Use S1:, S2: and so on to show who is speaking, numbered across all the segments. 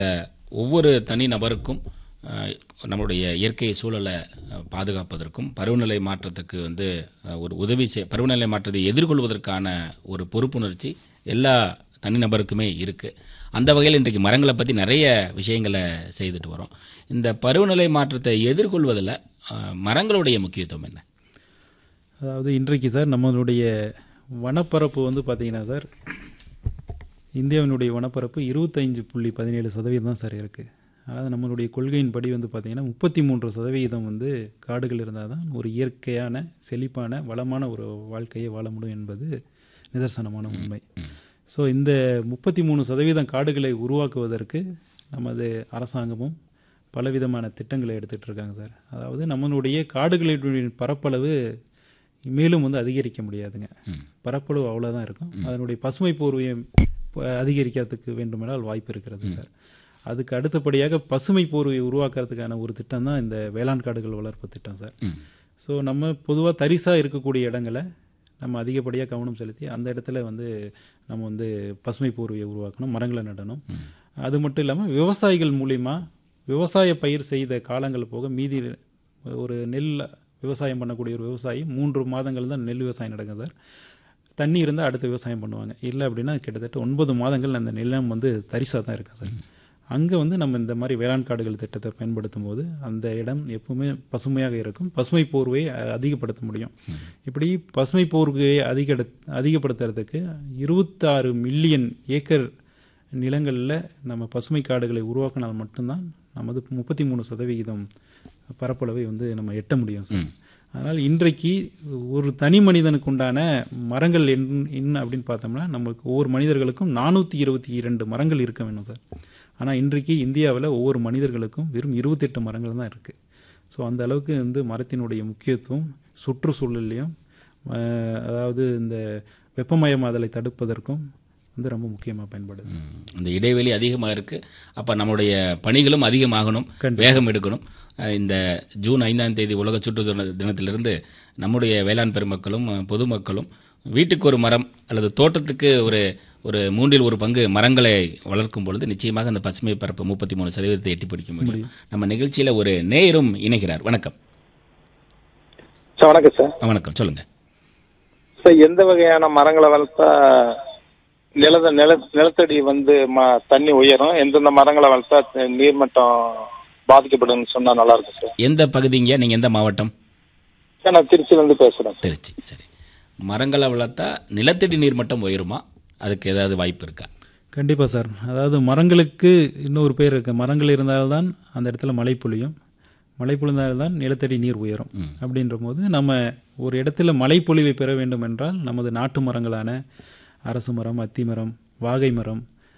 S1: ஒவ்வொரு தனி நபருக்கும் நம்மளுடைய இயற்கை சூழலை பாதுகாப்பதற்கும் பருவநிலை மாற்றத்துக்கு ஒரு உதவி பருவநிலை மாற்றத்தை எதிர்கொள்வதற்கான ஒரு பொறுப்புணர்ச்சி எல்லா தனிநபருக்குமே இருக்குது. அந்த வகையில் இன்றைக்கு மரங்களை பற்றி நிறைய விஷயங்களை செய்துட்டு வரோம். இந்த பருவநிலை மாற்றத்தை எதிர்கொள்வதில் மரங்களுடைய முக்கியத்துவம் என்ன?
S2: அதாவது இன்றைக்கு சார் நம்மளுடைய வனப்பரப்பு பார்த்தீங்கன்னா சார், இந்தியாவினுடைய வனப்பரப்பு 25.17% தான் சார் இருக்குது. அதாவது நம்மளுடைய கொள்கையின்படி பார்த்தீங்கன்னா 33% காடுகள் இருந்தால் தான் ஒரு இயற்கையான செழிப்பான வளமான ஒரு வாழ்க்கையை வாழ முடியும் என்பது நிதர்சனமான உண்மை. ஸோ இந்த 33% காடுகளை உருவாக்குவதற்கு நமது அரசாங்கமும் பலவிதமான திட்டங்களை எடுத்துகிட்டு இருக்காங்க சார். அதாவது நம்மளுடைய காடுகளின் பரப்பளவு மேலும் அதிகரிக்க முடியாதுங்க. பரப்பளவு அவ்வளோதான் இருக்கும். அதனுடைய பசுமை போர்வையை அதிகரிக்கிறதுக்கு வேண்டுமென்றால் வாய்ப்பு இருக்கிறது சார். அதுக்கு அடுத்தபடியாக பசுமை போர்வையை உருவாக்குறதுக்கான ஒரு திட்டம் தான் இந்த வேளாண் காடுகள் வளர்ப்பு திட்டம் சார். ஸோ நம்ம பொதுவாக தரிசாக இருக்கக்கூடிய இடங்களை நம்ம அதிகப்படியாக கவனம் செலுத்தி அந்த இடத்துல நம்ம பசுமை போர்வையை உருவாக்கணும், மரங்களை நடணும். அது மட்டும் இல்லாமல் விவசாயிகள் மூலிமா விவசாய பயிர் செய்த காலங்கள் போக மீதி ஒரு நெல் விவசாயம் பண்ணக்கூடிய ஒரு விவசாயி 3 மாதங்கள் தான் நெல் விவசாயம் நடக்கும் சார். தண்ணி இருந்தால் அடுத்த விவசாயம் பண்ணுவாங்க. இல்லை அப்படின்னா கிட்டத்தட்ட 9 மாதங்கள் அந்த நிலம் தரிசாக தான் இருக்குது சார். அங்கே நம்ம இந்த மாதிரி வேளாண் காடுகள் திட்டத்தை பயன்படுத்தும் போது அந்த இடம் எப்பவுமே பசுமையாக இருக்கும். பசுமை போர்வையை அதிகப்படுத்த முடியும். இப்படி பசுமை போர்வையை அதிகப்படுத்துறதுக்கு 26 மில்லியன் ஏக்கர் நிலங்களில் நம்ம பசுமை காடுகளை உருவாக்கினால் மட்டும்தான் நமது 33% பரப்பளவை நம்ம எட்ட முடியும் சார். அதனால் இன்றைக்கு ஒரு தனி மனிதனுக்கு உண்டான மரங்கள் என்ன அப்படின்னு பார்த்தோம்னா நமக்கு ஒவ்வொரு மனிதர்களுக்கும் 422 மரங்கள் இருக்க வேணும் சார். ஆனால் இன்றைக்கு இந்தியாவில் ஒவ்வொரு மனிதர்களுக்கும் வெறும் 28 மரங்கள் தான் இருக்குது. ஸோ அந்த அளவுக்கு மரத்தினுடைய முக்கியத்துவம் சுற்றுச்சூழல்லையும் அதாவது இந்த வெப்பமயமாதலை தடுப்பதற்கும் ரொம்ப முக்கியமாக பயன்படுது.
S1: இந்த இடைவெளி அதிகமாக இருக்குது. அப்போ நம்மளுடைய பணிகளும் அதிகமாகணும், வேகம் எடுக்கணும். இந்த ஜூன் 5ஆம் தேதி உலக சுற்றுச்சூழல் தினத்திலிருந்து நம்முடைய வேளாண் பெருமக்களும் பொதுமக்களும் வீட்டுக்கு ஒரு மரம் அல்லது தோட்டத்துக்கு ஒரு 1/3 மரங்களை வளர்க்கும் பொழுது நிச்சயமாக அந்த பசுமை பரப்பு 33% எட்டி பிடிக்க முடியும். நம்ம நிகழ்ச்சியில் ஒரு நேயரும் இணைகிறார். வணக்கம்
S3: சார். வணக்கம் சார்.
S1: வணக்கம், சொல்லுங்க
S3: சார். எந்த வகையான மரங்களை வளர்த்தா நிலத்தடி தண்ணி உயரும், எந்தெந்த மரங்களை வளர்த்தா நீர்மட்டம் பாதிக்கப்படும் சொன்னா நல்லா இருக்கும் சார்.
S1: எந்த பகுதிங்க? நீங்க எந்த மாவட்டம்?
S3: சார் நான் திருச்சியிலிருந்து பேசுறேன்.
S1: திருச்சி. சரி, மரங்களை வளர்த்தா நிலத்தடி நீர்மட்டம் உயருமா? அதுக்கு ஏதாவது வாய்ப்பு இருக்கா?
S2: கண்டிப்பாக சார். அதாவது மரங்களுக்கு இன்னொரு பேர் இருக்குது. மரங்கள் இருந்தால்தான் அந்த இடத்துல மழை பொழியும், மழை பொழிந்தால்தான் நிலத்தடி நீர் உயரும். அப்படின்ற போது நம்ம ஒரு இடத்துல மழை பொழிவை பெற வேண்டும் என்றால் நமது நாட்டு மரங்களான அரசு மரம், அத்தி மரம், வாகை மரம்,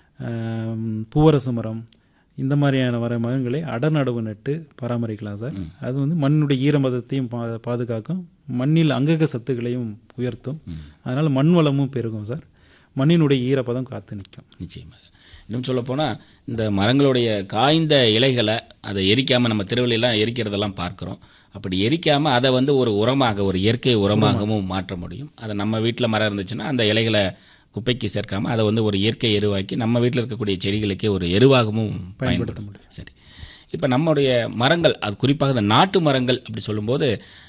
S2: பூவரசு மரம், இந்த மாதிரியான மரங்களை அடர்நடவு நட்டு பராமரிக்கலாம் சார். அது மண்ணுடைய ஈரமதத்தையும் பாதுகாக்கும், மண்ணில் அங்கக சத்துக்களையும் உயர்த்தும். அதனால் மண் வளமும் பெருகும் சார். மண்ணினுடைய ஈரப்பதம் காத்து நிற்கும்.
S1: நிச்சயமாக. இன்னும் சொல்லப்போனால் இந்த மரங்களுடைய காய்ந்த இலைகளை அதை எரிக்காமல் நம்ம தெருவிலெல்லாம் எரிக்கிறதெல்லாம் பார்க்குறோம். அப்படி எரிக்காமல் அதை ஒரு உரமாக, ஒரு இயற்கை உரமாகவும் மாற்ற முடியும். அதை நம்ம வீட்டில் மரம் இருந்துச்சுன்னா அந்த இலைகளை குப்பைக்கு சேர்க்காமல் அதை ஒரு இயற்கை எருவாக்கி நம்ம வீட்டில் இருக்கக்கூடிய செடிகளுக்கே ஒரு எருவாகவும் பயன்படுத்த முடியும். சரி, இப்போ நம்முடைய மரங்கள், அது குறிப்பாக இந்த நாட்டு மரங்கள் அப்படி சொல்லும்போது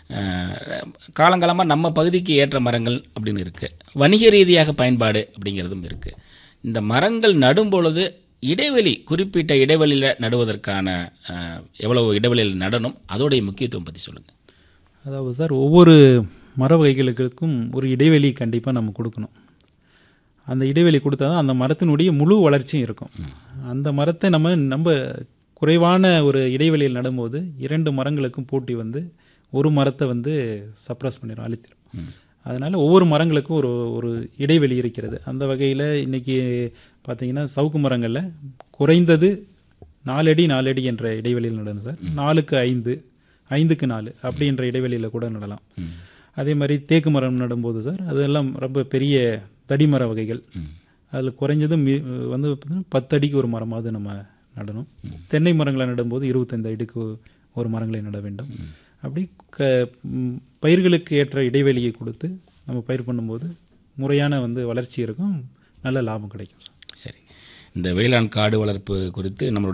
S1: காலங்காலமாக நம்ம பகுதிக்கு ஏற்ற மரங்கள் அப்படின்னு இருக்குது, வணிக ரீதியாக பயன்பாடு அப்படிங்கிறதும் இருக்குது. இந்த மரங்கள் நடும் பொழுது இடைவெளி, குறிப்பிட்ட இடைவெளியில் நடுவதற்கான எவ்வளவு இடைவெளியில் நடணும், அதோடைய முக்கியத்துவம் பற்றி சொல்லுங்கள்.
S2: அதாவது சார், ஒவ்வொரு மர வகைகளுக்கும் ஒரு இடைவெளி கண்டிப்பாக நம்ம கொடுக்கணும். அந்த இடைவெளி கொடுத்தா தான் அந்த மரத்தினுடைய முழு வளர்ச்சியும் இருக்கும். அந்த மரத்தை நம்ம குறைவான ஒரு இடைவெளியில் நடும்போது 2 மரங்களுக்கும் போட்டி ஒரு மரத்தை சப்ரஸ் பண்ணிடும், அழித்திடும். அதனால் ஒவ்வொரு மரங்களுக்கும் ஒரு இடைவெளி இருக்கிறது. அந்த வகையில் இன்றைக்கி பார்த்திங்கன்னா சவுக்கு மரங்களில் குறைந்தது 4 அடி 4 அடி என்ற இடைவெளியில் நடணும் சார். 4க்கு 5, 5க்கு 4 அப்படின்ற இடைவெளியில் கூட நடலாம். அதே மாதிரி தேக்கு மரம் நடும்போது சார், அதெல்லாம் ரொம்ப பெரிய தடிமர வகைகள். அதில் குறைஞ்சது 10 அடிக்கு ஒரு மரமாவது நம்ம நடணும். தென்னை மரங்களை நடும்போது 25 அடிக்கு ஒரு மரங்களை நட வேண்டும். அப்படி பயிர்களுக்கு ஏற்ற இடைவெளியை கொடுத்து நம்ம பயிர் பண்ணும்போது முறையான வளர்ச்சி இருக்கும், நல்ல லாபம் கிடைக்கும்.
S1: சரி, இந்த வேளாண் காடு வளர்ப்பு குறித்து நம்மளுடைய